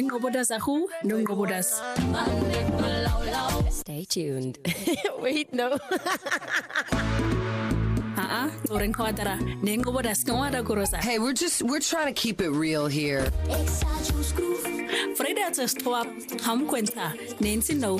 Ngobodas ahu, ngobodas. Stay tuned. Wait, no. Oren kwadara, ngobodas kwada kurosa. Hey, we're trying to keep it real here. Freda testwa ham kwenta, nensi no